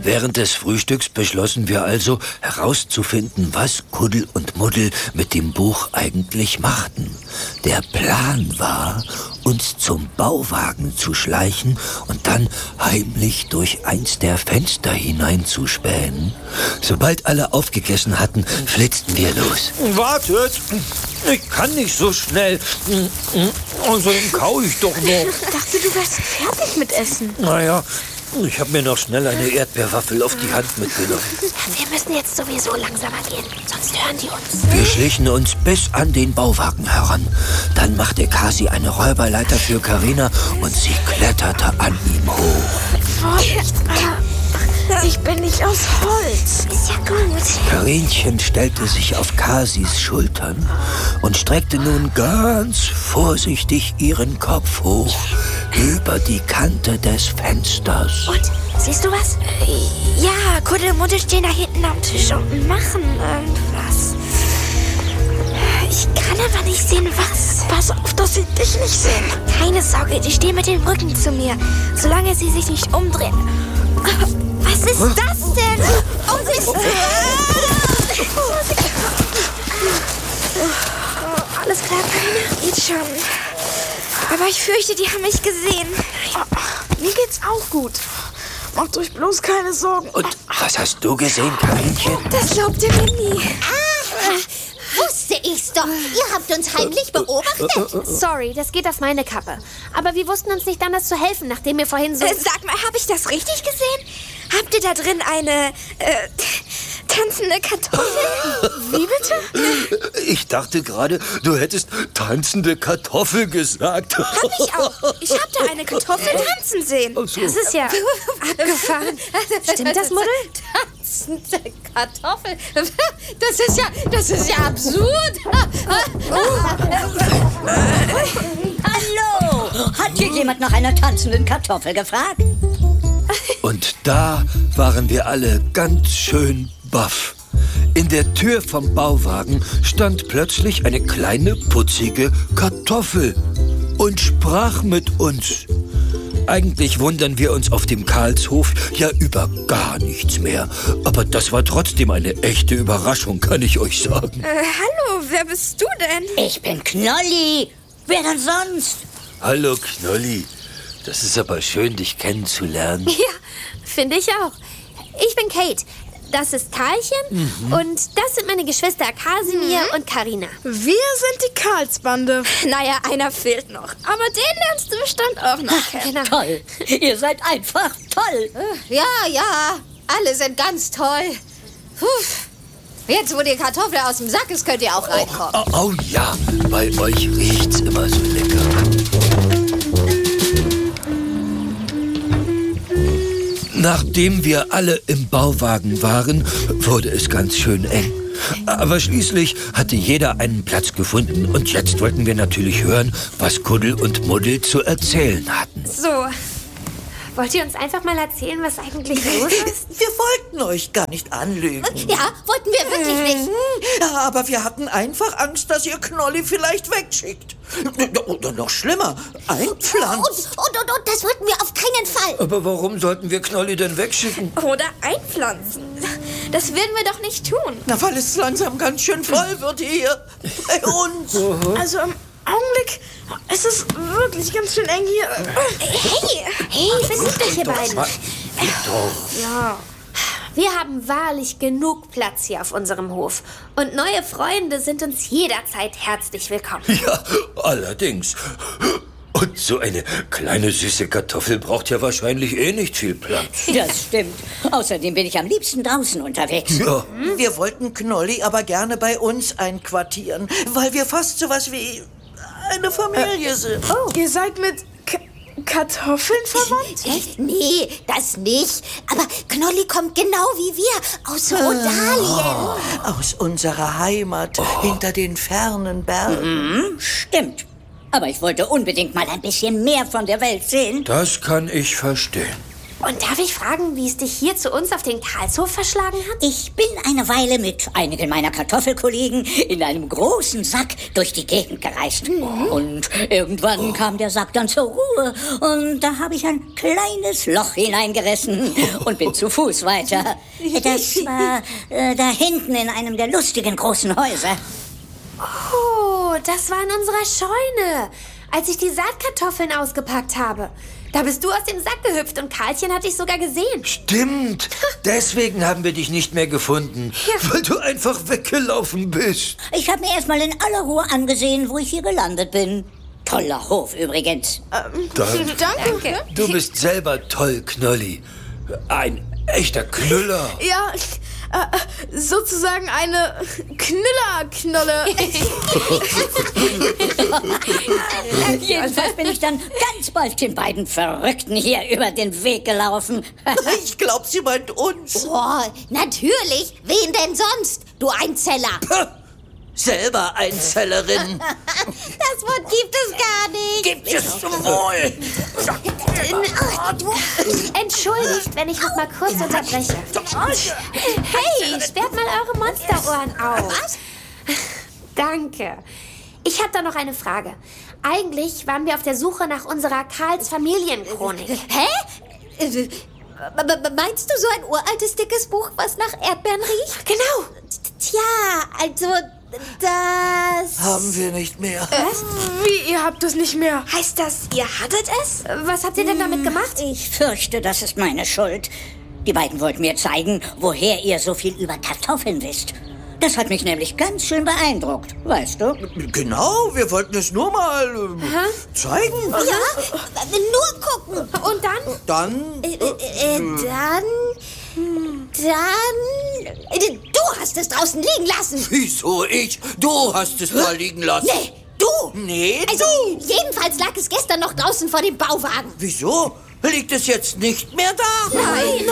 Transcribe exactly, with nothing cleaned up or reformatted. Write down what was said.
Während des Frühstücks beschlossen wir also, herauszufinden, was Kuddel und Muddel mit dem Buch eigentlich machten. Der Plan war, uns zum Bauwagen zu schleichen und dann heimlich durch eins der Fenster hineinzuspähen. Sobald alle aufgegessen hatten, flitzten wir los. Wartet! Ich kann nicht so schnell. Außerdem kau ich doch noch. Ich dachte, du wärst fertig mit Essen. Naja, ich habe mir noch schnell eine Erdbeerwaffel auf die Hand mitgenommen. Wir müssen jetzt sowieso langsamer gehen, sonst hören die uns. Wir schlichen uns bis an den Bauwagen heran. Dann machte Kasi eine Räuberleiter für Karina und sie kletterte an ihm hoch. Vorsicht! Ich bin nicht aus Holz. Ist ja gut. Karinchen stellte sich auf Kasis Schultern und streckte nun ganz vorsichtig ihren Kopf hoch über die Kante des Fensters. Und, siehst du was? Ja, Kuddel und Muddel stehen da hinten am Tisch und machen irgendwas. Ich kann aber nicht sehen, was. Pass auf, dass sie dich nicht sehen. Keine Sorge, die stehen mit dem Rücken zu mir, solange sie sich nicht umdrehen. Was ist das denn? Oh, sie ist... Oh, alles klar, Karina? Geht schon. Aber ich fürchte, die haben mich gesehen. Mir geht's auch gut. Macht euch bloß keine Sorgen. Und was hast du gesehen, Karinchen? Das glaubt ihr mir nie. Ah, wusste ich's doch. Ihr habt uns heimlich beobachtet. Sorry, das geht auf meine Kappe. Aber wir wussten uns nicht anders zu helfen, nachdem wir vorhin so... Äh, sag mal, habe ich das richtig gesehen? Habt ihr da drin eine, äh, tanzende Kartoffel? Wie bitte? Ich dachte gerade, du hättest tanzende Kartoffel gesagt. Hab ich auch. Ich hab da eine Kartoffel tanzen sehen. Ach so. Das ist ja abgefahren. Stimmt das, Muddel? Tanzende Kartoffel. Das ist ja, das ist ja absurd. Hallo. Hat hier jemand nach einer tanzenden Kartoffel gefragt? Und da waren wir alle ganz schön baff. In der Tür vom Bauwagen stand plötzlich eine kleine, putzige Kartoffel und sprach mit uns. Eigentlich wundern wir uns auf dem Karlshof ja über gar nichts mehr. Aber das war trotzdem eine echte Überraschung, kann ich euch sagen. Äh, hallo, wer bist du denn? Ich bin Knolli. Wer denn sonst? Hallo, Knolli. Das ist aber schön, dich kennenzulernen. Ja, finde ich auch. Ich bin Kate. Das ist Karlchen mhm. und das sind meine Geschwister Kasimir mhm. und Karina. Wir sind die Karlsbande. Naja, einer fehlt noch. Aber den lernst du bestimmt auch noch kennen. Genau. Toll. Ihr seid einfach toll. Ja, ja. Alle sind ganz toll. Puh. Jetzt, wo die Kartoffel aus dem Sack ist, könnt ihr auch reinkommen. Oh, oh, oh ja, bei euch riecht's immer so lecker. Nachdem wir alle im Bauwagen waren, wurde es ganz schön eng. Aber schließlich hatte jeder einen Platz gefunden und jetzt wollten wir natürlich hören, was Kuddel und Muddel zu erzählen hatten. So, wollt ihr uns einfach mal erzählen, was eigentlich los ist? Wir wollten euch gar nicht anlügen. Ja, wollten wir wirklich nicht. Ja, aber wir hatten einfach Angst, dass ihr Knolli vielleicht wegschickt. Oder noch schlimmer, einpflanzt. Und, und, und, und das wollten wir auf keinen Fall. Aber warum sollten wir Knolli denn wegschicken? Oder einpflanzen. Das werden wir doch nicht tun. Na, weil es langsam ganz schön voll wird hier bei uns. Also im Augenblick ist es wirklich ganz schön eng hier. Hey, hey, versucht euch, ihr beiden. Ja. Wir haben wahrlich genug Platz hier auf unserem Hof. Und neue Freunde sind uns jederzeit herzlich willkommen. Ja, allerdings. Und so eine kleine süße Kartoffel braucht ja wahrscheinlich eh nicht viel Platz. Das stimmt. Außerdem bin ich am liebsten draußen unterwegs. Ja. Wir wollten Knolli aber gerne bei uns einquartieren, weil wir fast sowas wie eine Familie sind. Oh. Ihr seid mit K Kartoffeln verwandt? Echt? Nee, das nicht. Aber Knolli kommt genau wie wir aus Rodalien. Aus unserer Heimat, oh. hinter den fernen Bergen. Mhm, stimmt. Aber ich wollte unbedingt mal ein bisschen mehr von der Welt sehen. Das kann ich verstehen. Und darf ich fragen, wie es dich hier zu uns auf den Karlshof verschlagen hat? Ich bin eine Weile mit einigen meiner Kartoffelkollegen in einem großen Sack durch die Gegend gereist. Mhm. Und irgendwann kam der Sack dann zur Ruhe. Und da habe ich ein kleines Loch hineingerissen und bin zu Fuß weiter. Das war äh, da hinten in einem der lustigen großen Häuser. Oh, das war in unserer Scheune, als ich die Saatkartoffeln ausgepackt habe. Da bist du aus dem Sack gehüpft und Karlchen hat dich sogar gesehen. Stimmt. Deswegen haben wir dich nicht mehr gefunden. Ja. Weil du einfach weggelaufen bist. Ich habe mir erstmal in aller Ruhe angesehen, wo ich hier gelandet bin. Toller Hof übrigens. Ähm, Danke. Danke. Du bist selber toll, Knolli. Ein echter Knüller. Ja, äh, sozusagen eine Knüllerknolle. Jedenfalls bin ich dann ganz bald den beiden Verrückten hier über den Weg gelaufen. Ich glaube, sie meint uns. Oh, natürlich. Wen denn sonst? Du Einzeller. Selber Einzellerin. Das Wort gibt es gar nicht. Gibt es zum Wohl. Entschuldigt, wenn ich noch mal kurz unterbreche. Hey, sperrt mal eure Monsterohren auf. Was? Danke. Ich habe da noch eine Frage. Eigentlich waren wir auf der Suche nach unserer Karls Familienchronik. Hä? Äh, Meinst du so ein uraltes, dickes Buch, was nach Erdbeeren riecht? Genau. Tja, also das... Haben wir nicht mehr. Was? Wie, ihr habt es nicht mehr? Heißt das, ihr hattet es? Was habt ihr denn damit gemacht? Ich fürchte, das ist meine Schuld. Die beiden wollten mir zeigen, woher ihr so viel über Kartoffeln wisst. Das hat mich nämlich ganz schön beeindruckt, weißt du? Genau, wir wollten es nur mal äh, zeigen. Ja, nur gucken. Und dann? Dann... Äh, äh, dann... Dann... Äh, du hast es draußen liegen lassen. Wieso ich? Du hast es da liegen lassen. Nee, du. Nee, Also, du. jedenfalls lag es gestern noch draußen vor dem Bauwagen. Wieso? Liegt es jetzt nicht mehr da? Nein.